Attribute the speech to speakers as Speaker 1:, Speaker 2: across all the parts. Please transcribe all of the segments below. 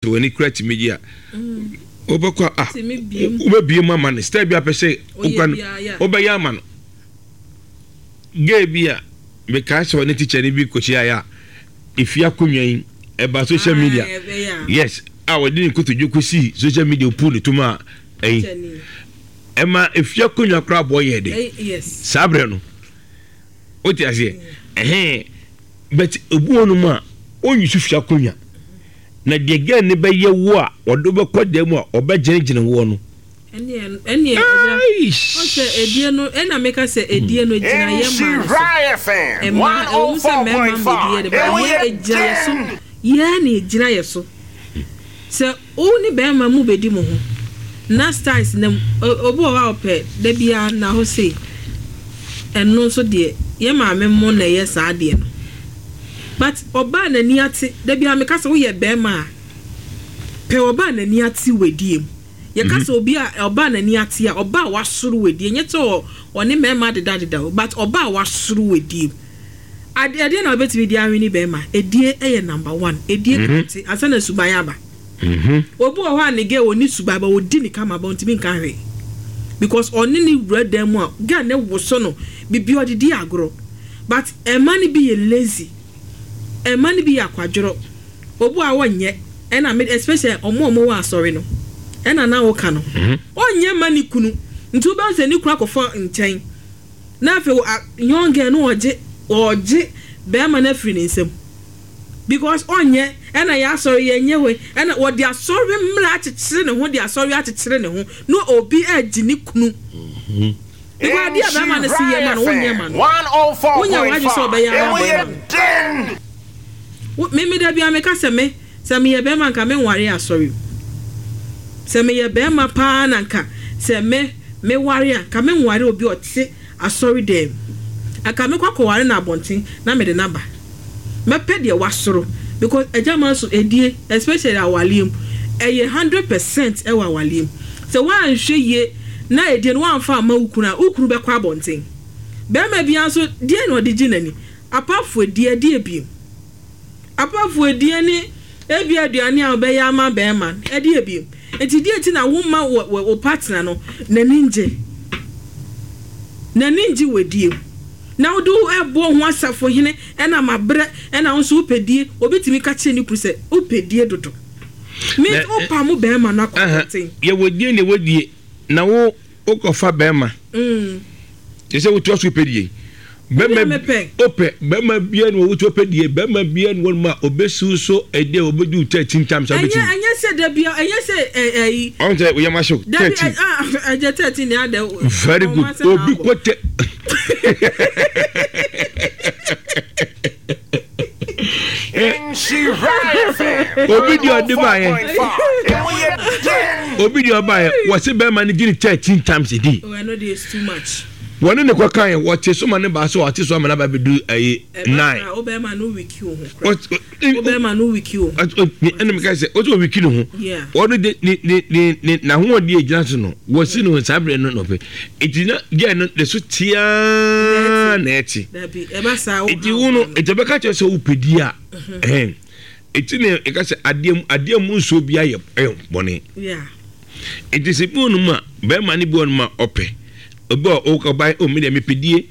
Speaker 1: so when he create media obekwa obebie mama ne stay bia pese okwan obeya ma no gay bia me ka so ne teacher ni bi kochia ya ifia konwan eba social media yes we didn't go to Jokusi social media pool to ma Emma if you could your crab boy yes sabre no what you say but obuonuma onyu sufia konya na de gan ne be ye wo a odo be kodam a obegenegene wo no ene o se edie no ena meka se edie no gina ye ma o se memma de ba ye ejire so ye na ejira ye so se oni be ma mu bedi mo ho na styles na obo wa ope de bia na ho se eno so de ye ma memmo na ye sa de no but oba na ni ate de bia me ka se wo ye be ma pe oba na ni ate wediem ye ka se obi a oba na ni ate a oba wa suru wedie nye to oni memma de dadeda but oba wa suru wediem ade na obetimi di anwi be ma edie eye number 1 edie kati asana subaya ba obu o ha ne ge oni subaba odi ni kama ba ontimi nka hwe because oni ni red dem a ga ne woso no bibi odidi agro but e man bi ye lazy e man bi akwadworo obu a wonye e na especially omo wa sorry no e na na wo ka no onye mani kunu ntu ba se ni kura kofo nchen na afi yonge no oje be ma na free nsem because onye ena ya sorry yenye we ena wo dia sorry mra achechire ne ho dia sorry achechire ne ho no obi agini kunu because dia be ma na si ye ma no wonye ma no 104 wonya waji so be ya me da bia me ka se me ye be ma nka me nware asori se me ye be ma pa na nka se me ware nka me nware obi ote asori dem aka me kwakoware na abontin na me de naba me pede wasoro because ejama so edie especially awalium eye 100% ewa awalium so wan hwe ye na edie no wan fa ma ukuru be kwa abontin be ma bia so die no de ginani apafo die biem apafo edie ni ebi aduane a be ya ma be ma edie biem enti die ti na wo ma wo partner no na ninje wedie na wo do ebo ho asafo hene ena mabre ena wo so upedie obetimi ka che ni kurse upedie dodo me opa mu be ma na kwatin ye wodie ne wodie na wo okofa be ma je se wo to so upedie bema bema bia no wo to upedie bema bia no ma obesu so ede obedu 13 times abeti anya se da bia anya se onje we ma show 13 aje 13 ne ada very good obi kote Obidio Dubai. Obidio buy was a bear man 13 times a day.
Speaker 2: Oh, I know this too much.
Speaker 1: One in the quack, what is so many basso artists, so I'm do a 9.
Speaker 2: Obama no week you. What Obama no week you.
Speaker 1: Enemy guys, what will we kill him?
Speaker 2: Yeah.
Speaker 1: What did the now one day Johnson was in with Sabre and no pay. It did not get the sutia netty. It you know, it's a catcher so pedia. It's in a case adium muso be a bonnet.
Speaker 2: Yeah.
Speaker 1: It is a bonuma, bear money bonma ope. Obo o buy o me me pedie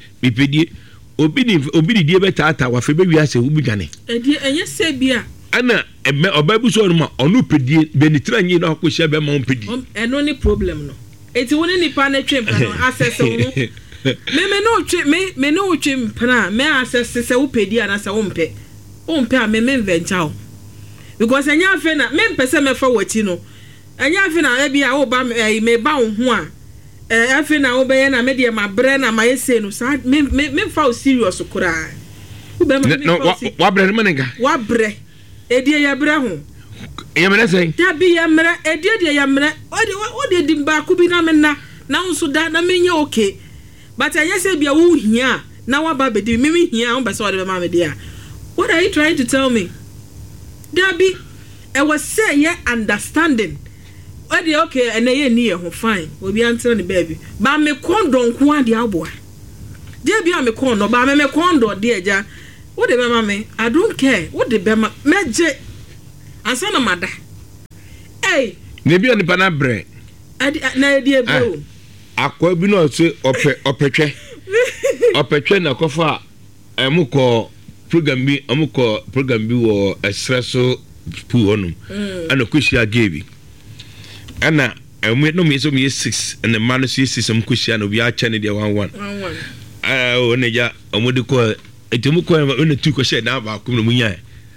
Speaker 1: obi die betata wa fe be wi ase ubi gane
Speaker 2: enye se bia
Speaker 1: ana ebe obabu so no ma onu pedie benitra nyi na ko hye be ma on pedie
Speaker 2: eno ni problem no eti woni nipa na twem pa no access wo me no twe me no twem pa me access se wo pedie na se wo mpe a me venture o because enya afe na me mpese me fa wati no enya afe na e bia wo ba me ba wo ho a afi na obeye na media ma bre na ma yese no sa me fa serious kura ube ma
Speaker 1: no wa bre me nega
Speaker 2: wa bre edie ya bre ho
Speaker 1: e me say
Speaker 2: da bi ya mre edie ya mre o de dimba ku bi na me na nso da na menye okay but ayese bia wo hia na wa ba be di me hia on be so de ma me dia what are you trying to tell me da bi e was say yeah understanding okay and ye ni ho fine obi antere ne baby ba me kondo nko ade aboa de bia me kondo ba me kondo de eja wo de be ma me I don't care wo de be ma meje ansa na mada Hey.
Speaker 1: Maybe on the panabre.
Speaker 2: Na idea bro.
Speaker 1: Akwa bi no se opetwe. Opetwe na kofa amuko program bi wo espresso pool honum. Ana kwishia gebi. Ana no me so me 6 and the man so 6 am kwishia no bi a chane dia 11. Oneja omudi ko etemu ko na tu ko share na ba ko no munya.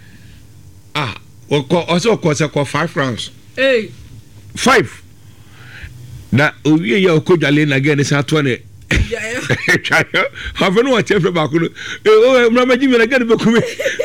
Speaker 1: Also cost 5 francs.
Speaker 2: Hey.
Speaker 1: 5. Na owie ya okodwale na gene sa to ne. Have no what ever back. Mama Jimmy na gene bekume.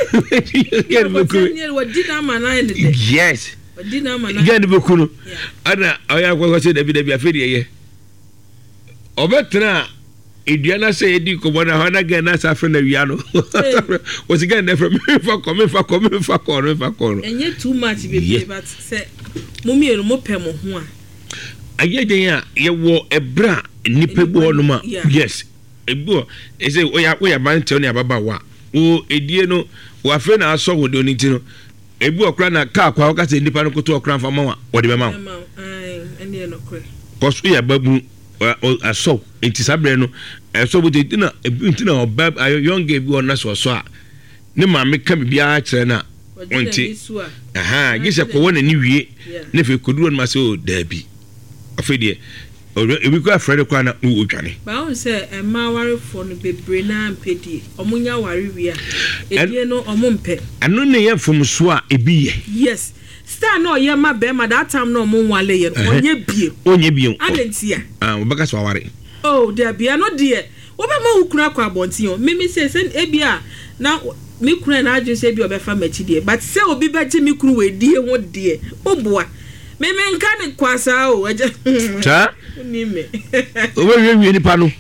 Speaker 1: Yes. Gene bekuno. Ana oya kwa se David afedi ye. Obetra Idiana say edi ko bona hana gena sa fe na wiano. Was again there from for come.
Speaker 2: Enye too much be but say mumie no mo pem ho a.
Speaker 1: Aye ya ye wo ebra nipa bu onuma. Yes. Ebu e say oya man tell ni ababa wa. O edie no wa fe na aso wo de oni ti no. Ebu okra na ka kwa ka say nipa no koto okra fa ma wa. Wo de be ma.
Speaker 2: Ene no kre.
Speaker 1: Koso ya babu aso entisabre no so bo tina ebintina oba young girl bi ona so a ne ma me ka bibia kire na onti gise ko wona ni wie ne fe koduro ma se o dabi afedie ebi ko afrede kwa na odwane
Speaker 2: ba won se ma ware fo no bebre na ampedi omunya ware wi a edie no omumpe
Speaker 1: anu ne ye fom so a ebi ye
Speaker 2: yes star no ye ma be ma that time no omunwale ye onye bie adentia
Speaker 1: obaka so ware
Speaker 2: oh there bia no de wo be ma ukura kwa abonti o me say ebia na me kura na aju say bi obefa machi de but say obi beje me kuru we die ho de oboa me nka ne kwasa o aja
Speaker 1: ta
Speaker 2: ni me
Speaker 1: owe wie nipa no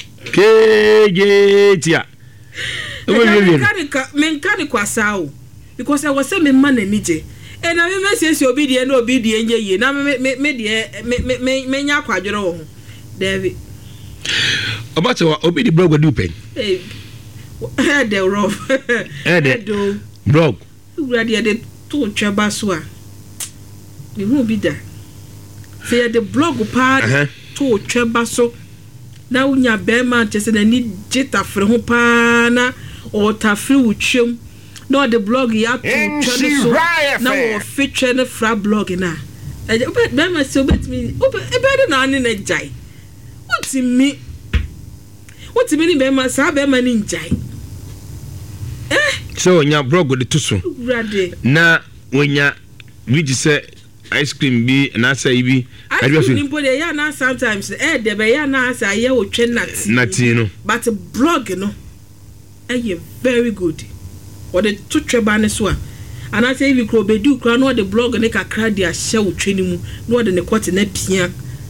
Speaker 1: keje tia owe wie
Speaker 2: me nka ne kwasa o because I was say me man anije e na me say obi de na obi de enye ye na me de me nya kwadworo wo ho David
Speaker 1: about obi the blog do pen
Speaker 2: the rough
Speaker 1: do blog
Speaker 2: ready the to twaba so a me hu bi da say the blog part to twaba so na unya be man chese na ni jeta fre ho pa na o ta fre wutwem no the blog ya to twaba so na o feature na fra blog na be ma so bet me e na ani na jai What's me be ma sa be ma ni njai
Speaker 1: so nya blog de tuso na wonya we say ice cream bi na say bi
Speaker 2: I do put ya na sometimes de be ya na say ya wo twen
Speaker 1: nati no
Speaker 2: but blog no very good or the to tweba ne so a and I say we kro be do kra no the blog ne kakra dia hye wo twani mu no de ne kwete na pia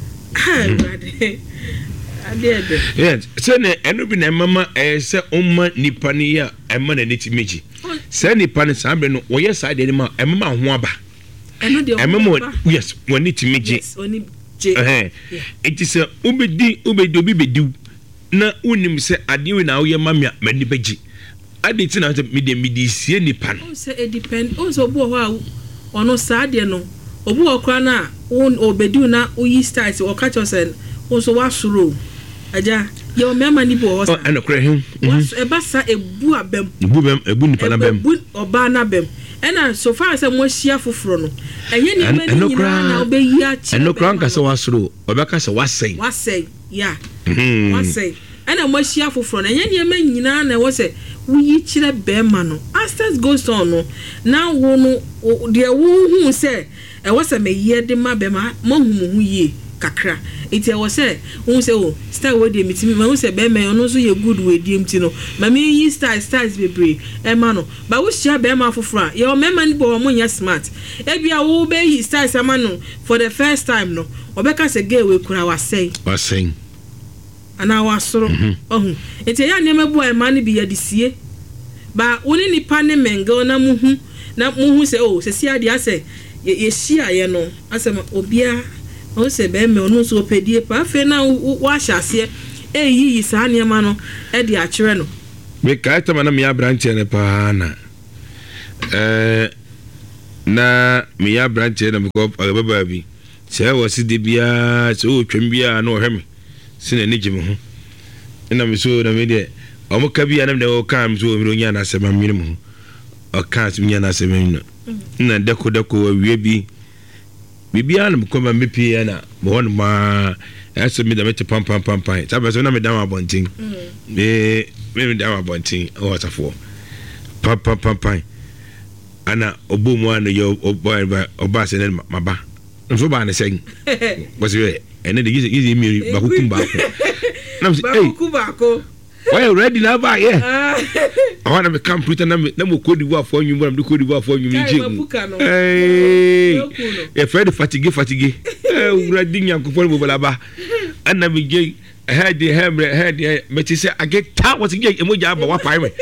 Speaker 1: yes so ne eno bi na mama se umma nipa ne ya emma na neti meji se nipa ne sambe no wo ye sa de ne ma emma ho aba
Speaker 2: eno de
Speaker 1: emma yes won neti meji
Speaker 2: yes oni je
Speaker 1: it is ubedi obi bedi na unim se ade we na wo ye mamia mani beji ade ti na medi sie nipa no
Speaker 2: se it depend also bo ho a ono sa de no obu okra na won obedi na uyi start o catch us also wasuro aja ye o mema ni bo ho
Speaker 1: ana kra hu
Speaker 2: e basa ebu abem
Speaker 1: ebu nipa na bem
Speaker 2: ebu oba na bem ena so far say mo hia foforo no enye ni ma ni nyina na obeyi a chi
Speaker 1: eno kra nka se wasuro obeka se wasei
Speaker 2: ya wasei ena mo hia foforo no enye ni ma nyina na wo se wuyi kire be ma no as goes on no na wo no de wo hu se e wo se me ye de ma be ma mo hu yi kakra it was say won say oh style we dey meet me ma won say be me ono so ye good we dey meet no ma me yi styles bebre e ma no ba wo share be ma fofora ye o mema ni bo mo nya smart e bia wo be yi styles ama no for the first time no obeka say gay we kura wasei ana wasoro ohun enti ya ne mebu e ma ni bi ya disie ba woni nipa ne mengo na muhu say oh se sia dia say ye shia ye no asema obia o se be me onu so pedie pa fe na wa hyase yi sa niema no e de a kire no
Speaker 1: me kai tama na me abranche ne pa na na me ya branch na me ko baba bi se wo si de bia se o twem bia na o hwe me se na nigye me ho na me so na me de o mo ka bia na me de o ka me so mi nya na se ma mi mu o ka se nya na se ma na deko awie bi bibia na me ko ma me pie na mo hon ma ese mi da me pam ta be so na me da ma bontin me da ma bontin o watafo pam ana obomu ana yo oba se na maba nso ba na sen was we ene de gizi mi ba kukum ba ko na say hey why ready na ba ye I want to come put na mo kodi wa fo nyum na kodi wa fo nyum ji hey e fred fatigue uradi nyankofo bo balaba ana mi je head me ti say aget ta what ge emoja ba wa pai me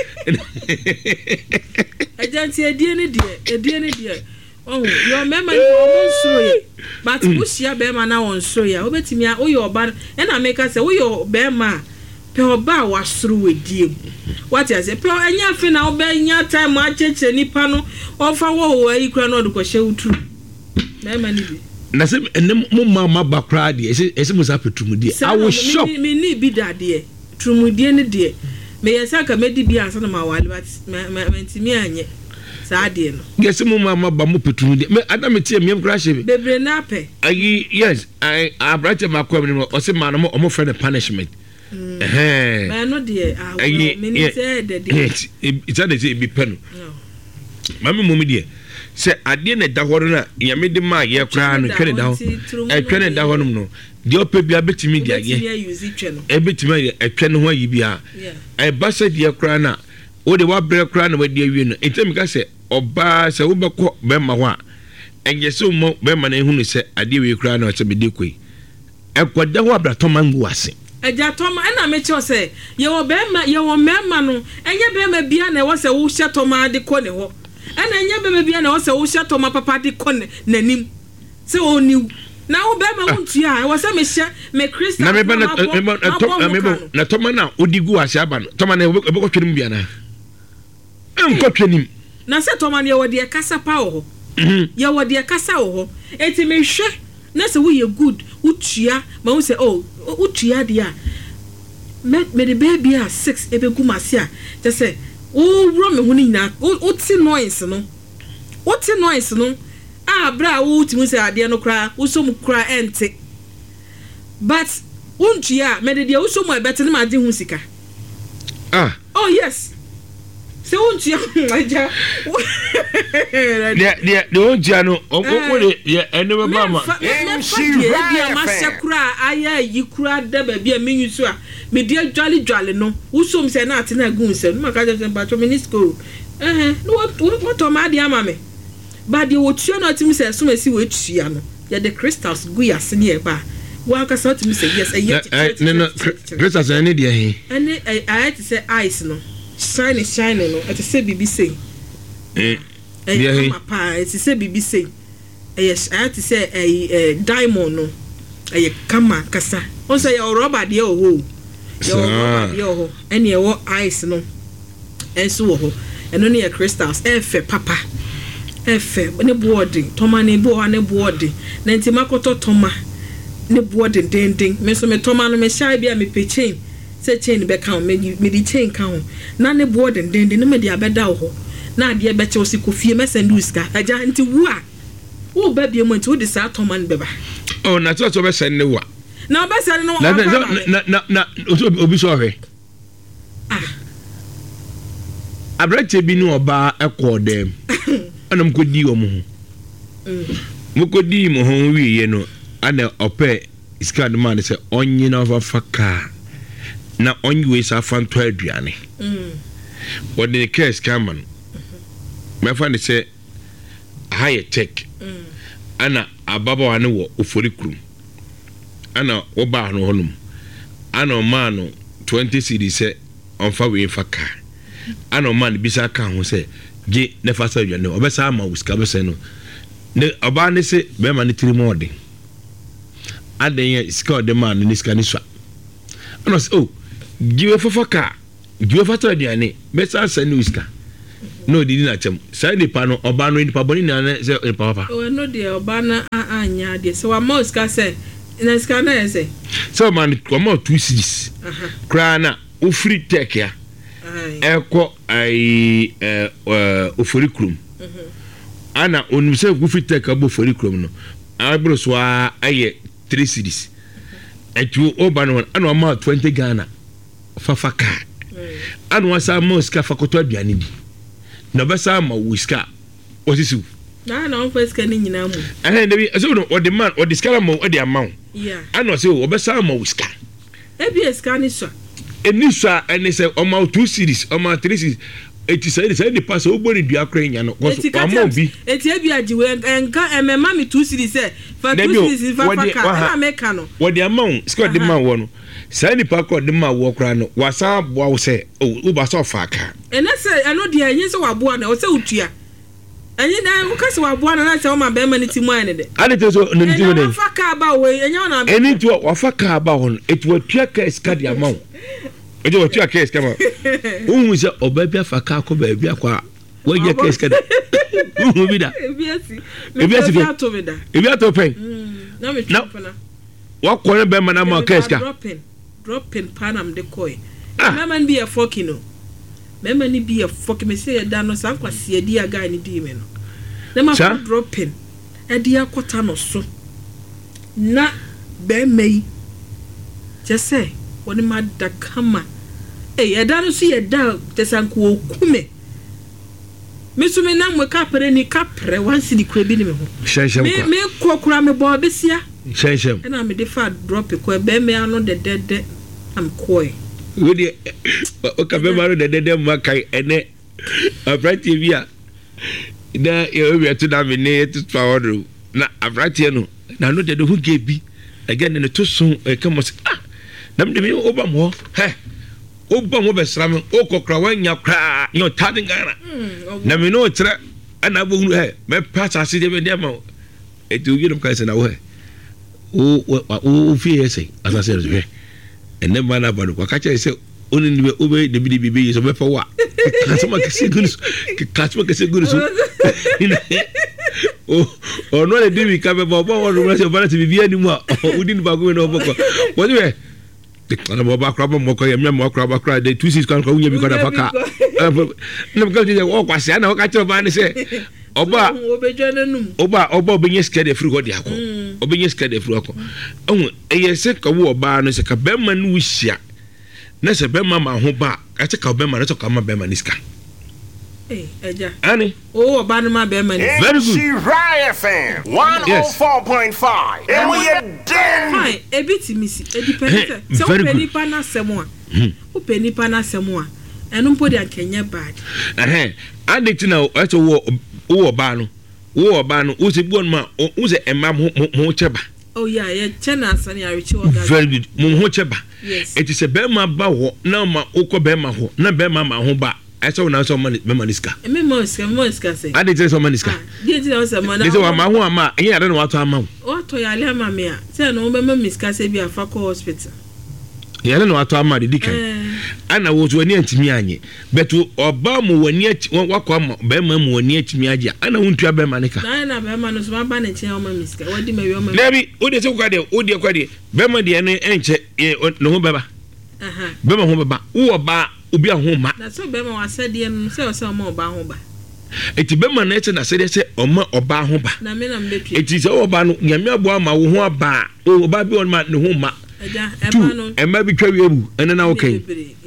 Speaker 2: ajanti edie ne die oh your mema ni o nsoro ye but bushia be ma na won soro ya obetimi a oyo oba e na make say oyo be ma pe oba wa soro wedie what you say pe anya fe na oba nya time a cheche nipa no ofa wo ikura no de ko hye utru mema ni bi
Speaker 1: na se mo mama bakra de ese mo sa petumudie I was shocked
Speaker 2: me ni bi dade trumudie ne de me yesa ka medi bi ansa na ma wale but mentimi anye saade no
Speaker 1: gese mo mama ba mo petumudie me adam tie me kra hye
Speaker 2: bebre na pe
Speaker 1: ayi yes I abrate makwam ni o se ma no mo friend punishment
Speaker 2: me no de me ni say de
Speaker 1: it's a dey be pen mama mo de se ade na da horo na yame de ma ye kra no twene da ho twene da ho no de opa bia betimi de age betimi twene ho ayi bia ba se de kra na o de wa bre kra na wa de awie no etem ka se oba se wo beko be ma ho a enye se mo be ma na ehunu se ade we kra na o se be de koi ekoda ho abra to mangu ase
Speaker 2: eja to ma na me che se ye wo be ma no enye be ma bia na wo se wo hye to ma de ko ne ho ana nya be bia na wo se wo hye to ma papa de ko nanim se o ni na wo be ma wontu a wo se me hye me Christian
Speaker 1: na me ba na to ma na odigu ase aba no to ma na e be ko twem bia na ko twenim
Speaker 2: na se to ma na ye wo de kasa pa wo ho ye wo de kasa wo ho eti me hwe na se wo ye good utua ma wo se oh utua de a me de baby a 6 ebe gu mase a te se o bro me hu ni na o ti noise no ah bra wo ti mu se ade no kra wo so mu kra ente but untua me de wo so mu ebete ne ma de hu sika oh yes se untua aja
Speaker 1: de untua no o de ene be mama
Speaker 2: dia ma sekura aya yi kura da ba bia menyusu a me dia dwale no wo so mu se na ate na gu se no maka je pato minisco no what o ma dia ma me ba de wo tua no atimi se so masi wo tua no ya the crystals gu ya se ne e ba wa ka sa atimi se yes
Speaker 1: no crystals ene dia he
Speaker 2: ene I to say ice no shine no at say bibi say dia he papa it say bibi say yes I to say diamond no kama kasa on say your rubber de o ho yo ene wo ice no enso wo ho eno ne crystals efe papa efe ne boarding toma ne bo ne boarding na ntimakoto toma ne boarding dending me so me toma no me shy bia me pe chain se chain be kan me di chain kan na ne boarding dending no me di abeda wo na ade be che o sikofie me sendu ska aja nti wu a wo ba bia mo nti wo di sa toma ne beba
Speaker 1: oh na to be sen ne wa
Speaker 2: na be sen no
Speaker 1: na obi so hwe abrache bi no oba ekodem anam ko di omo mo ko di mo ho wi ye no ana ope iska de man se onyi na faka na onyi we sa fanto aduane what the case come on my friend say high tech ana ababa wane wo ofori krum ana oba no honum ana ma no 20 cedi se onfa we faka ana man bisa ka ho se je ne fasa aduane obesa ama wuska bese no ne oba ne se be ma ne tiri mode aden iska de man ne iska ni swa ana se oh giwe fafaka giwe fata aduane besa sa ni wuska no didi na chem sai nipa no oba no nipa boni na se nipa papa
Speaker 2: o no de oba na anya de so wa mo ska se na ska na ese
Speaker 1: so man come out 2 cities kra na o free tech ya eko ai ofurikrum ana onum se go free tech abo ofurikrum no abro so aye 3 cities etu oba no ana ma 20 Ghana fafa ka ana wasa mo ska fakoto aduane bi na besa ma wiska osisu
Speaker 2: na on first kan nyina mu
Speaker 1: debi so no o the man o the scala mo o the amount ana so o besa ma wiska
Speaker 2: ska ni so
Speaker 1: eni so eni se o ma 2 series o ma 3 series eti say the pass o bori dua kranya no go so amount bi
Speaker 2: eti abi ajiwe enka emema mi 2 series se fa 2 series fa ka na meka no
Speaker 1: what the amount ska the man wo no say ni pa ko the man wo kra no wasa boa wo se o ba so fa ka
Speaker 2: ena se eno de anyi se wa boa na o se utua anyi na wo ka se wa boa na se o ma be ma ni ti mu ane de
Speaker 1: ade to so no ni ti mu
Speaker 2: ne fa ka ba we enya na
Speaker 1: eni to wa fa ka ba ho etu atua ka ska the amount oje watua ka ska ma unhu se obabia fa ka ko ba bia kwa waje ka ska da unhu bi da ebiasi pen
Speaker 2: na me tupana
Speaker 1: wa ko ne be ma na ma ka ska
Speaker 2: dropping panam de koi mama bi e fokino mama ni bi e fok me se da no san kwase adi aga ni di me no na ma dropping e di akota no so na be mai je say woni ma da kama e da no so ye da tesanko okume mesumi na mo kapere ni kapre wansi ni kwa bi ni me ho me kokura me bo besia
Speaker 1: shem
Speaker 2: na me de fa drop ko be me ano de am koi
Speaker 1: we o ka be maro de makai ene abrati bia na e o wi to da me ne to twawodo na abrati no na no de hu gebi again ne to so e ka mo na me de me oba mo oba mo be sram o kokra wanya kra yo tadin gara na me no tre ana bo me pasa si de me de ma e tu gi dum ka se na wo o fi ese asase re ene mana ba ko ka che se oni ni be obe de bi so be fa wa kasoma ke se guru so o no le dibi ka be bo o no se ba ti bi ani mu o di ni ba go no boko wo ni be ana bo ba kra ba mo ko ye me mo kra ba kra de 2 6 kan ko unya bi ko da fa ka na ko je o kwase ana o ka che ba ni se oba obenye skede fru go di akọ obenye skede fru akọ ohun eye se ka wo oba no se ka be ma no hia na se be ma ho ba ka che ka be ma no to ka ma be ma niska
Speaker 2: eja
Speaker 1: ani
Speaker 2: oba no ma be ma ni
Speaker 1: very good
Speaker 3: Rai FM 104.5 and we are den
Speaker 2: fine ebiti misi edipende se o peni pa na semo a o peni pa na semo a eno mpo de ankenya bad
Speaker 1: addict na o to wo ba no wo se buon ma wo se emam ho cheba
Speaker 2: oh yeah ye chena asani arichi oga
Speaker 1: very good mo ho cheba it is a be ma ba ho na ma ukọ be ma ho na be ma ho ba I saw na so man be maniska
Speaker 2: me mo iska say
Speaker 1: addict so maniska
Speaker 2: dey tell us man
Speaker 1: dey say wa ma ho ama yen ade no wa to ama
Speaker 2: o to ya le ama me a say no be maniska say bi afa ko hospital
Speaker 1: yale no ato ama de dikan ana wo so ani antimi anye beto oba mu wani wakọ ama be ma mu wani antimi age ana wontua be ma ne ka
Speaker 2: na be ma no so ba ne chen o ma miska wadi ma wi o ma
Speaker 1: lebi o de se kwa de o de kwa de be ma de ne enche no ho beba be ma ho beba wo ba obi ho ma
Speaker 2: na so be ma wasade no se o se o ma oba ho ba
Speaker 1: eti be ma na eche na se o ma oba ho ba
Speaker 2: na me na mbetwe
Speaker 1: eti se oba no nyame abo ama wo ho aba oba bi on ma ne ho ma
Speaker 2: eja eba no
Speaker 1: emma bi twa wiebu ene na okay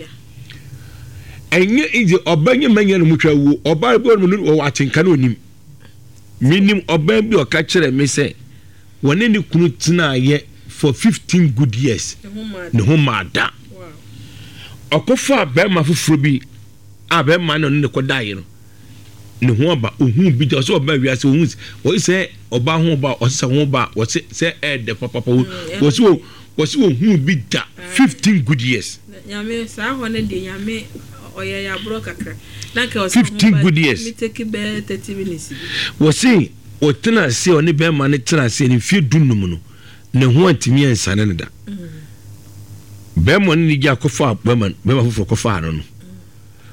Speaker 1: enye ije obanye manya no mutwa wo oba bi on no wo atenka na onim minim oba bi o ka kire me se woni ni kunu tina ye for 15 good years ne ho ma da okofa be ma fufuro bi a be ma no ne ko dai no ne ho ba ohun bi jo so oba wiase ohun wo se oba ho ba o se ho ba wo se de papa wo so was who be that 15 good years.
Speaker 2: Yame sa ho ne de yame oye ya bro kakra. Na ke
Speaker 1: 15 good years.
Speaker 2: Me take be 30 minutes.
Speaker 1: Was say o tena se oni be ma ne tena se ni fie dunum no. Ne ho antimi ansane ne da. Be mo ni gya kofa be ma fofo kofa no no.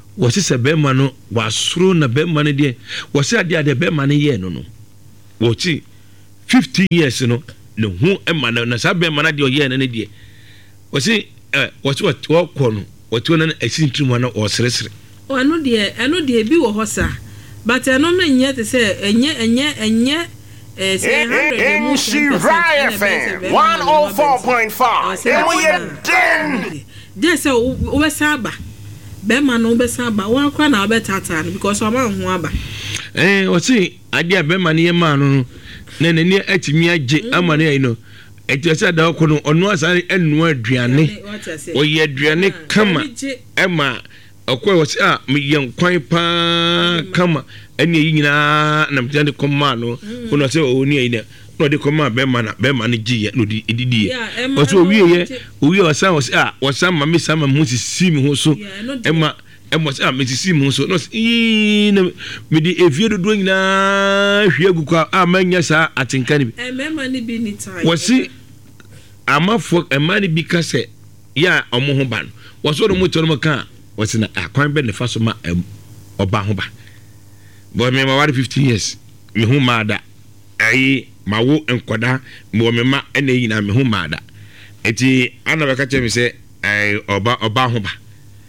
Speaker 1: wɔsi sɛ bɛrima no wasoro na bɛrima no deɛ wɔsi adeɛ bɛrima no yɛ no wɔti 15 years no ne ho ɛma no na saa bɛrima no deɛ ɔyɛ no ne deɛ wɔsi wɔkɔ no wɔti wɔn na ɛsi ntiri no ɔseresere
Speaker 2: ɛno deɛ bi wɔ hɔ saa but ɛno no nyɛ te sɛ ɛnyɛ say 100
Speaker 3: FM 104.5 and we are den
Speaker 2: just say we saba be man no be saba wa kwa na be tata because o ma ho aba
Speaker 1: o si ade be man ye man no na nani atimi agye amane ayi no eti se da ko no ono asare enu aduane o ye aduane kama ema okwa wo si me ye nkwan pa kama eni yi nyina na mte de koma no ono se oni ayi na no de koma be man no giye no di didi o so owie osan wo si wosan ma me sama mu sisi mi ho so ema se me sisi mu so no na me di efie dodo nyina hwie gugu amanya sa atenka ni
Speaker 2: mema ni bi ni time
Speaker 1: wo si amafo ema ni bi ka se ya omo ho ba no wo so do mo to no ka wo si na akwan be ne fa so ma oba ho ba bo me ma 15 years me hu maada ai mawo enkoda bo me ma ene yina me hu maada eti ana be ka che me se oba ho ba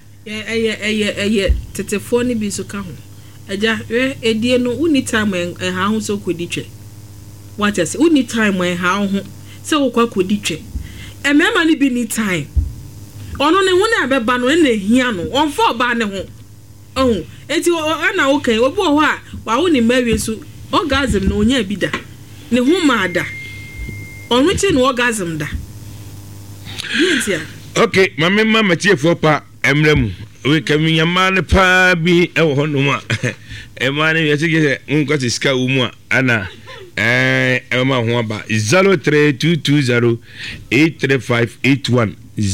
Speaker 2: tetefo ni bi so ka ho aja edie no uni time ha ho so kodi twe what I say uni time ha ho so wo kwa kodi twe emema ni bi ni time ono ne hu na abeba no na hia no onfo ba ne ho oh eti ana okay obi ho a wa wo ni mawie so orgasm no onya bi da ne hu ma da onu chi no orgasm da yentia
Speaker 1: okay mama tiefo pa emrem we kaminyama ne pa bi e wo no ma e ma ne yesi ge nkwati ska wo mu ana e ma ho aba 032208358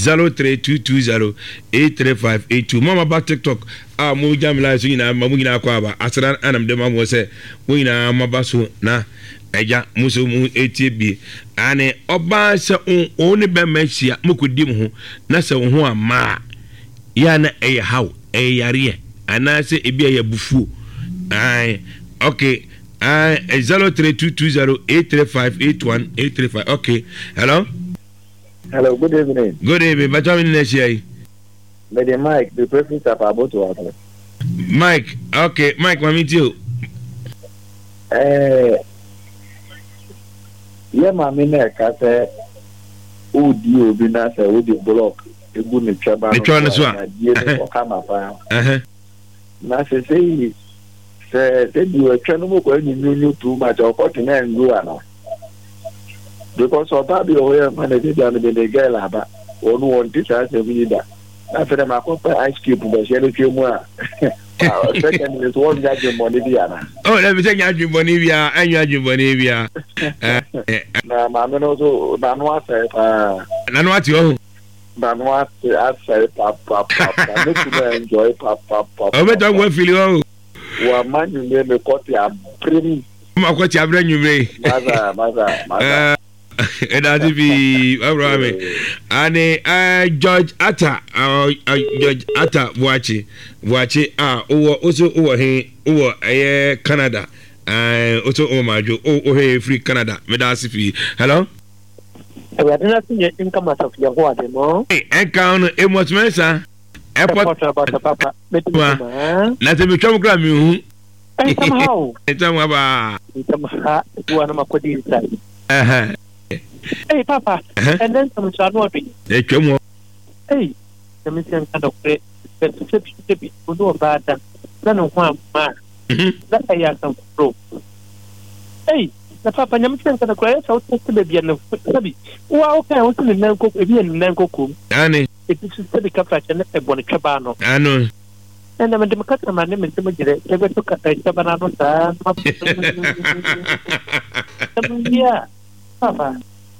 Speaker 1: 032208358 mama ba TikTok mo jamila so nyina mamu nyina akwa aba asra anam de mamu se wo nyina maba so na eja muso mu etie bi ane oba se oni be machia mukodim ho na se wo ho ama ya na eye how yare ana se ebi ya bufu ai okay 0322083581835 okay hello
Speaker 4: good evening.
Speaker 1: Good evening. But I'm in the
Speaker 4: Lady Mike, the president of Aboto.
Speaker 1: Mike, okay, Mike, I meet you.
Speaker 4: Yeah, my minute, I say, oh, dear, be nice, I would block a good trouble.
Speaker 1: The trying to
Speaker 4: come up. Now, say, you were trying to work when you knew too much of what in and go. Because of that, you were managed to be the girl, but one won't teach us a leader. After my copper ice cube, but she had a few more. Second is one judge in Bolivia.
Speaker 1: Oh, let me take you Bolivia and you are Bolivia.
Speaker 4: Now, Mamma also,
Speaker 1: Nanuat, you
Speaker 4: Nanuat, I say, Papa, enjoy Papa.
Speaker 1: Oh, but I won't feel you.
Speaker 4: Well, man, you name a copy of pretty.
Speaker 1: What you have done, you may.
Speaker 4: Mother.
Speaker 1: And I'll be around and George Atta watch it also over here over Canada also Omajo oh free Canada medasifi hello
Speaker 5: I didn't see your income of your water more
Speaker 1: encounter emotions airport
Speaker 5: papa
Speaker 1: nothing be trouble grab you
Speaker 5: somehow
Speaker 1: it's somehow
Speaker 5: one of my coding Hey, Papa, and then some Charlotte.
Speaker 1: Hey,
Speaker 5: the mission kind of great, but to be do about that. None of one man. That I have some rope. Hey, the Papa, I'm saying that the great out to the Bian of Sabi. Well, okay, I was in the Nanko, if you in Nanko,
Speaker 1: Annie,
Speaker 5: it is to the Captain and a Bonacabano.
Speaker 1: I know.
Speaker 5: And I'm a Democrat, my name is Timothy. Never took a Tabanano. Yeah, Papa.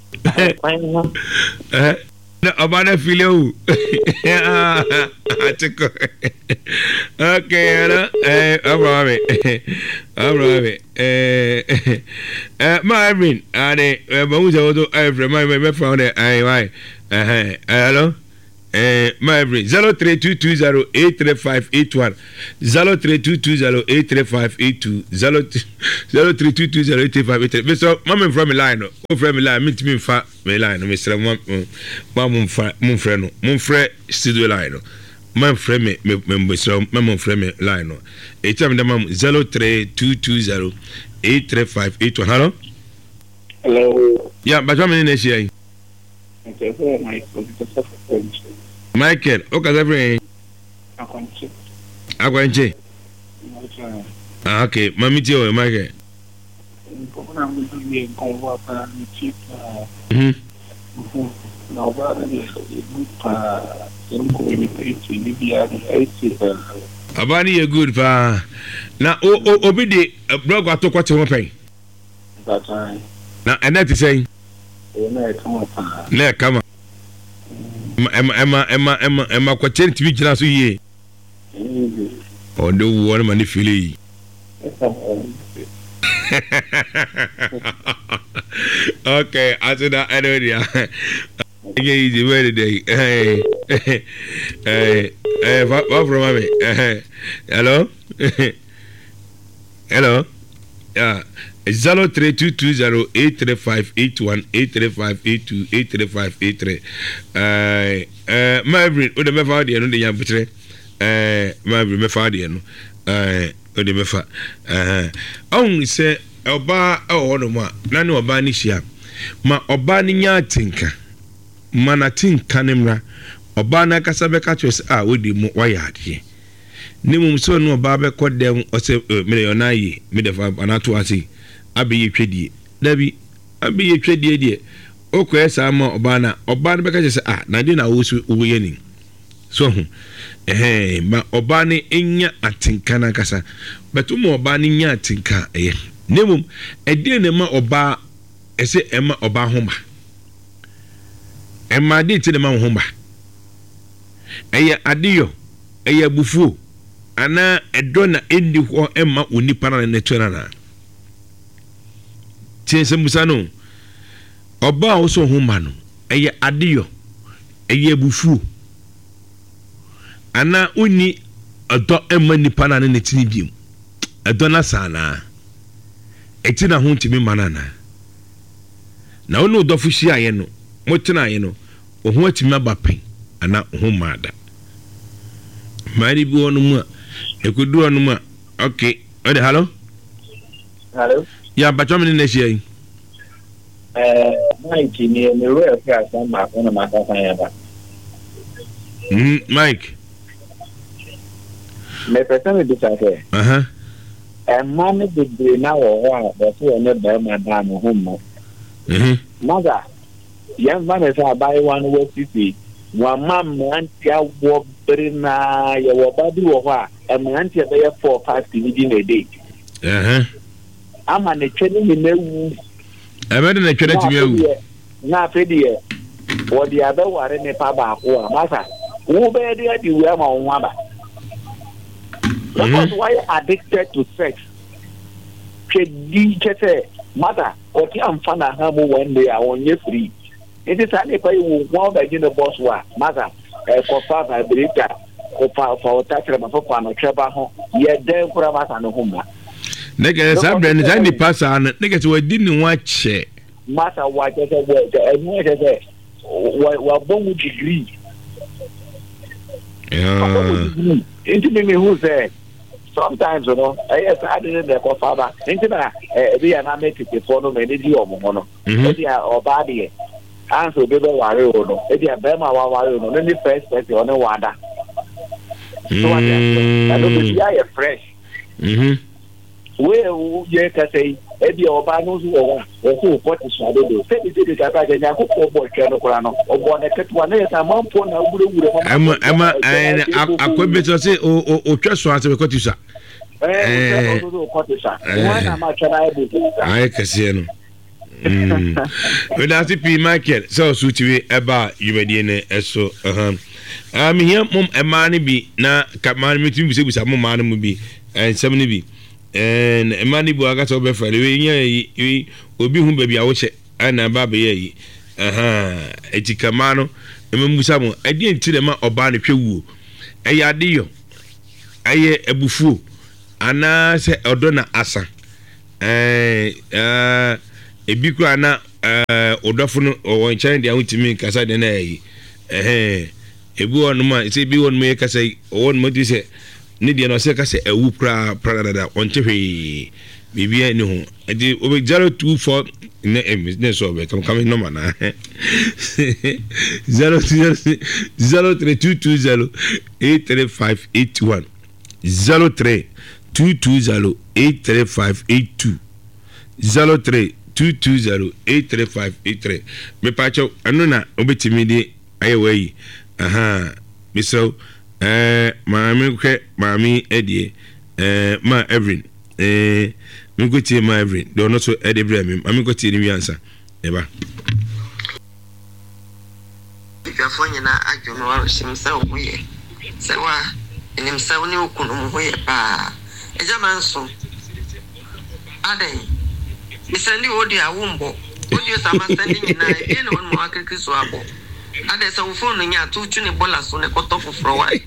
Speaker 1: About a filo. Okay, I'm Marvin, and Mamuza, I remind me from the hello. every 0322083581 0322083582 0322083583 Mr. Mama from line no from line me timi fa me line no Mr. Mama mon frère no mon frère studio line no man frère me Mr. Mama frère me line no e tam da mam 0322083581 hello yeah but me na share Michael, okay, everything. Akwanche. Okay, mami tio Michael. Abani you good pa. Na obi de blog atokwa che ho pen. Na enet say. Na come. Emma kwacheni tibi jina so yie. Ondo wo na mani fili. Okay, asida enodia. Again the way today. What from me? Hello? Hello? Yeah. 0322083581 Maverick o de me fa de no de yam betre Maverick me fa de no o de me fa on se oba o no ma na ne oba ni hia ma oba ni nya tinka mana tinka nemra oba na kasa be ka twese we di mu wa ya de ni mum so no oba be kodem o se me yo na yi me de fa anato ati abiye twedie dabi abiye twedie die okwesa ma obana beka se na de na wo ye ni so ma obane enya atinka na kasa betu ma obane nya atinka nemum ede ne ma oba ese ema oba homa ema de ti ne ma homa adiyo bufuo ana edona endi ho ema onipa na ne twena na Tiense musano oba oso homa no adiyo bufu ana uni odo ema nipa na ne tini biem edo na sana etina ho ntimi manana na ono do fushi aye no motena aye no oho atimi abapen ana ho mada mari bi wonu mu ekudu wonu mu okay ode hello ya bacho me ne shey
Speaker 4: Mike ni me ro e asa ma ko na ma ka san ya ba
Speaker 1: Mike
Speaker 4: me person be ta ke man be na wo wa ba so ne ba ma da no ho mo maga yan ba ne sa ba wan wo titi wa mam antia wo brina ya wo ba di wo ha antia be 4-5 within a day ama ne twene ni mewu
Speaker 1: ebede na twene ti mewu
Speaker 4: na fedie wo dia be ware ne pa ba ko amasa wo be dia di we ma won aba because why addicted to sex chete mother o ti amfa na ha mo one day awon ye free it is an pay wo one by the boss wa mother ko fa vibrator ko fa touch ma fa no treba ho ye den kura masa no homa
Speaker 1: nigga sabren zani pasa na nigga to wadini wache
Speaker 4: masa wache se wa bongu degree into me who say sometimes yes I didn't the father into na be na make it for no me di omo no e dia obade answer be ware o no e dia be ma wa ware no ni first person on wada so what I don't be ya fresh we ye ka say e bi oba no so wo o ko ti so do se bi ka ta nya ko ko bo ke no kura no obo na ketwa na yesa mampo na gure
Speaker 1: ama akwabe so say o twa so ase ko ti sa
Speaker 4: wana ma chara e bi
Speaker 1: ai kase no we da si pi market so suti eba yumedie ne eso here mom emani bi na kamani mitim busa mom ma no mu bi ensem ne bi and emani bu aga so be fere we nya yi obi hu ba bi a wo che ana ba be yi ejikama no ememusa mo edi ntire ma oba ne hwewuo eyadeyo eye ebufuo ana se odo na asa ebi kura na odofo no won chan dia hutimi kasa de na yi ebi won ma se bi won me kasa won mo di se ni dia no se kasa ewu pra da on chehwe bibia ni ho edi obe 024 ne so be come no mana 0322083581 0322083582 0322083583 me pacho anu na obetimi di ayewe miso maami kwe maami edie ma Evelyn mi go tie ma Evelyn do no so edebra mi maami go tie ni wiansa eba
Speaker 6: ikafo nyina adwono wa shimsa omuye sewa enemsa woni okunu mo ye pa ejamanso aden misandi odi awumbo odi samasandi nyina e no mo akeke so abo ade sa phone nya tutu ne bola so ne koto foforo wa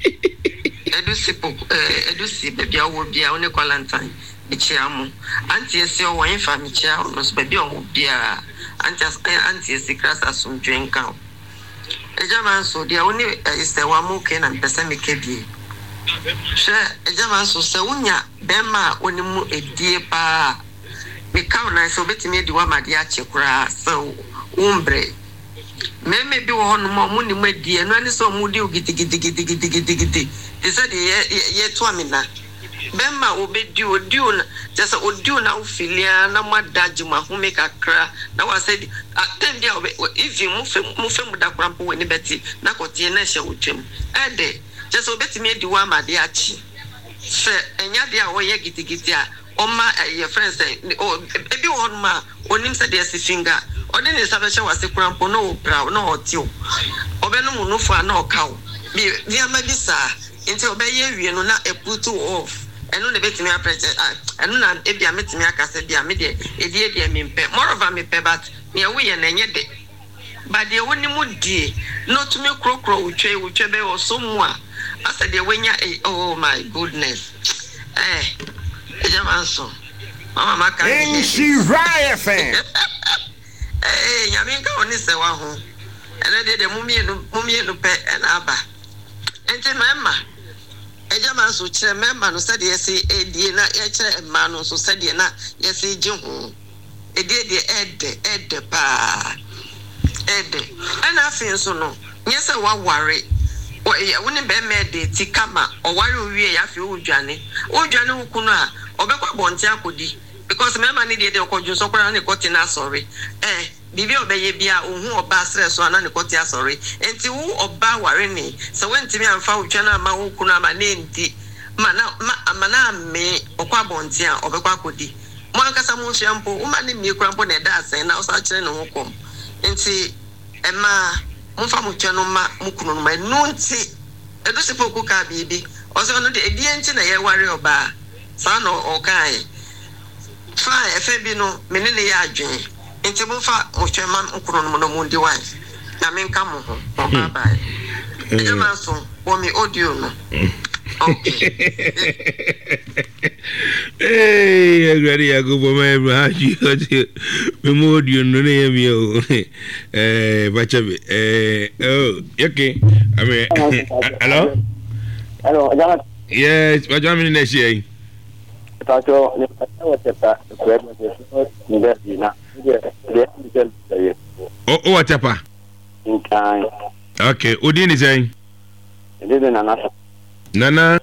Speaker 6: edusi bebia wo bia one quarantine bichiamu anti ese o wan fa michia no so bebia wo bia anti ese krasa so dwenka ejaman so dia oni ise wa mu ke na pese mekebie she ejaman so se unya bema oni mu edie pa mekau na so betimi di wa made a chekura so umbre meme bi wo hono mo ni madie no ani so mu di gidigidi they said ye to amina bemma obedi odio na just odio na ufilia na madaji mahome kakra na wa said atem dia if you mu fe muda krampo we ni beti na kotie na hye wotwem ede just obeti me di wa made achi se enya dia wo ye gidigidi a oma your friends say ebi wo hono ma onim said yes finger odi ni sabesha wase krampo no bra no otio obenu mu no fa na okawo bi dia mabisa nti obeye wie no na eputu off enu ne betimi aprete enu na ebia metimi akase bia me de edi mempe moreover me pe but ne we ye na nye de but de woni mu die no to me krokro utwe be osomu a asa de wenya oh my goodness ejamanso mama maka
Speaker 3: Nshiraya fan
Speaker 6: nyaminka oni se wa ho ene de mumienu pe na aba enti mama ejaman so kire mema no sade yesi edie na ye kire emma no so sade na yesi ji ho edie ede pa ede ana afin so no nyese wa ware woni be me de ti kama o ware owie ya fi odwane hukunu a obekwa bonti akodi because mema ni de okodun so kwara na koti na sorry bibi obeye bia ohu oba stress so ana ne koti asori enti wo oba ware ni se wentimi amfa utwa na ma wo kunu ama ne ndi mana me okwa bonti a obekwa kodi mo ankasa mo hwempo wo ma ne mi krampo na da asen na so akire ne ho kom enti ema mo fa mo twa no ma mo kunu no ma nunti edo se poku ka bibi o se no de edie enti na ye ware oba sa no okai fa efe bi no menene ya adwen enti mo fa mo twema nkuro no mo ndi wife na me nka mo ho bye bye ejama so wo mi audio no okay
Speaker 1: agari ya go bo me haji me mo audio no ne yemi o bachabe okay hello yes bajami ni neshi
Speaker 4: Tacho ni whatever ni na
Speaker 1: o whatever okay udini say
Speaker 4: ndine
Speaker 1: nana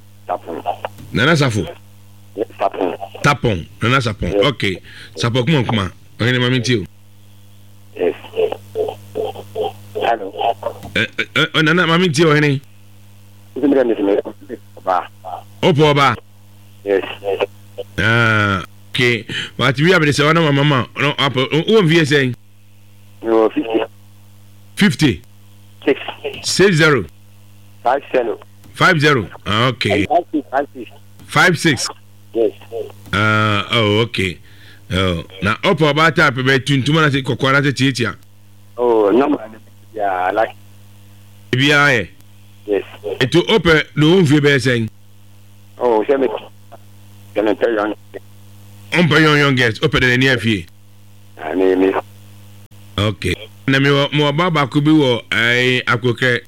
Speaker 1: safu
Speaker 4: tapon
Speaker 1: nana sapon okay sapo kuma ngene mami tio
Speaker 4: yes hello
Speaker 1: nana mami tio hene opo ba
Speaker 4: yes
Speaker 1: okay but we have the one mama no up who via saying
Speaker 4: no 50 60 50
Speaker 1: okay 56
Speaker 4: yes
Speaker 1: oh okay oh na opo ba tap be tuntum na se kokora se tietia
Speaker 7: So normally, yeah, like.
Speaker 1: Yes. It to open no one be saying.
Speaker 7: Oh, can I tell you?
Speaker 1: Young guest open the near fee.
Speaker 7: I mean,
Speaker 1: okay. Na me mo baba ko bi wo akoke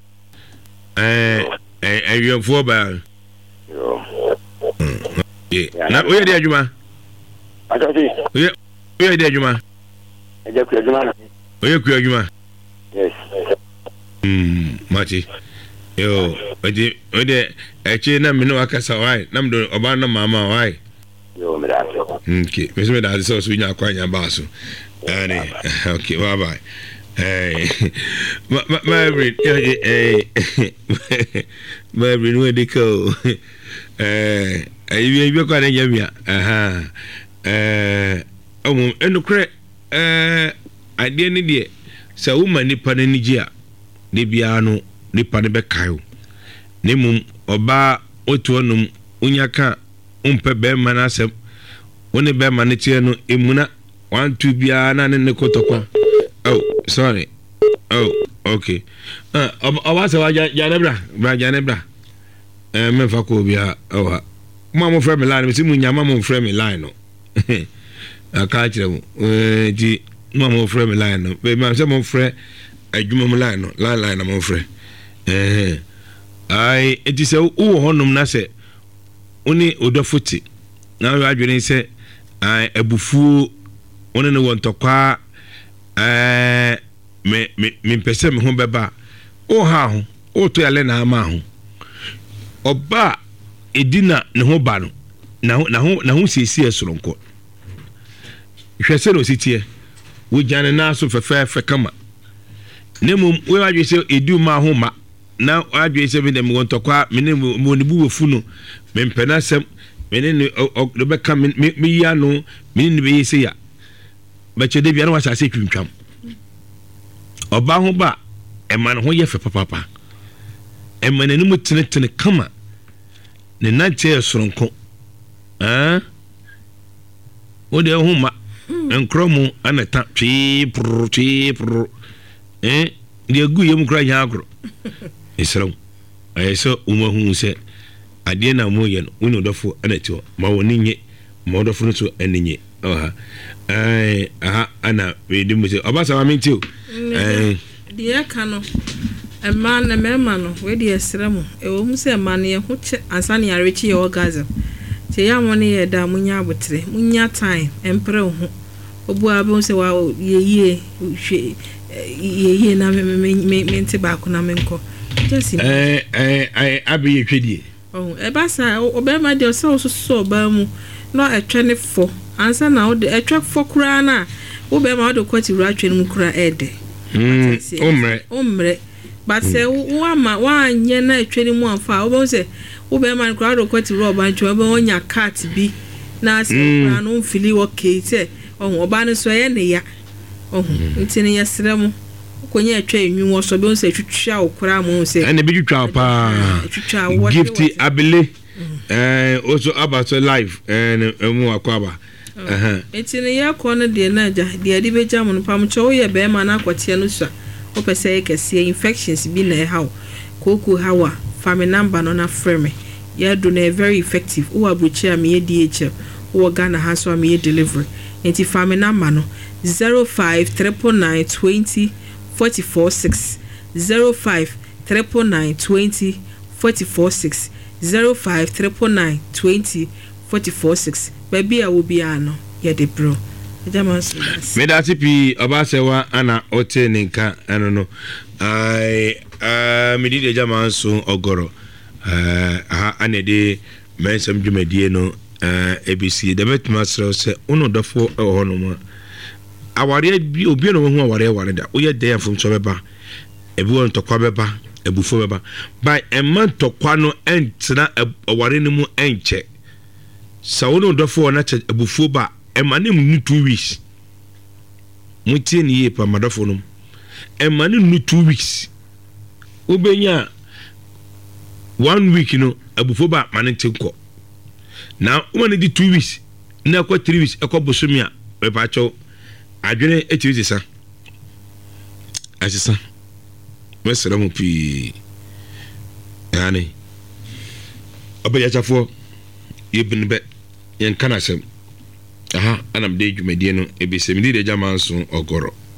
Speaker 1: you for ba. Na we dey adwuma.
Speaker 7: Atoti.
Speaker 1: We dey adwuma.
Speaker 7: E dey ku adwuma.
Speaker 1: We ku adwuma.
Speaker 7: Yes.
Speaker 1: Mati. Yo, we dey eche na me no akasa why. Na me oba na mama why.
Speaker 7: Yo, me da.
Speaker 1: Okay. Me so da so nya kwanya ba so. Okay, bye bye. Hey, my brain, my brain, where they go? You got a yamia. And the crack, I didn't idea. So, woman, Nippon in Nigia, Nibiano, Nippon Becayo, Nimum, Oba, Otuanum, Unyaka, Bear Manasem, one a bear manitiano, Imuna, 1 2 Biana and the Kotokwa. Oh, sorry. Oh, okay. Was Janebra, Janebra. Mefacobia. Oh, Mamma Frame line, Simunya, Mamma Frame line. I catch them. Mamma Frame line. But my some friend, a Jumam line, I'm afraid. It is a honum nase. Only Odofuti. Now I didn't say, I a bufu, only one to qua. Me pese me ho beba o ha ho o to yale na ama ho oba edina ne ho ba no na ho sisi esoronko hwese no sitie wo jane na so fefe kama nemu we wadwe se edu ma ho ma na wadwe se me dem wontokwa me ne mo ne bu wofu no me mpena sem me ne do be ka me ya no me ne be yese ya ba chede bia na wasa se twintwam oba ho ba eman ho ye fe papa eman ne mu tenetene kama ne na che soronko o de ho ma enkromu anata twi pro de gu yem kra nya agro esro ayeso umahu se ade na mo ye no woni dofo anati ma woni nye ma dofo no so aninye ana we di muse obasa ma minti o
Speaker 2: dia kano ema na mema no we di esremu e wo mu se ma ne ho che ansane arechi ye orgasm che ya mo ne ye da munya abotre munya time empre ho obu abu se wa ye na me nti ba ko na me nko just abi ye twedie e ba sa obema de so ba mu no etwe ne fo ansa na o de etwe fo kura na obema o de kwati ratwe mu kura ede omre but say wa anye na etwe ne mu amfa obema se obema kura do kwati roba ntwe obema onya cat bi na se kura no mfili okay se oba no so ye ne ya ntini yesere mu konye etwe enwu wo so be nse twitwa okura mu se
Speaker 1: ene bi twitwa pa gift abele also about life mu akwaba
Speaker 2: ntini ya ko no de na ja de ade beja mu no pam cho ye be ma na akwate no so o pese ye kese infections bi na hawo koku hawa family number no na frame ya do na very effective o abuchi am ye DHL o Ghana ha so am ye delivery enti family number no 0539920446 0539920446 0539920446 baby a wo bia no ye de bro ejama so
Speaker 1: me da tipi obasewa ana ote ninka eno no me di ejama so ogoro anede mensem dwumadie no ABC the betmasro se uno dofo hono ma aware bi obi no ho aware da oye dey afum so beba ebi won tokwa beba ebufo beba by emman tokwa no entra aware no mu enche sa uno dofo na ebufo ba emane mu 2 weeks mutie ni ye pa madofo no emane mu 2 weeks obenya 1 week no ebufo ba mane tinko now when di 2 weeks na kwa 3 weeks ekobosomi a bepacho adwene etiwisi sa asesa mesra mu pi yani abajachafo yebin be yen kana sem aha anam de dwumadie no ebese mi de jamanso ogoro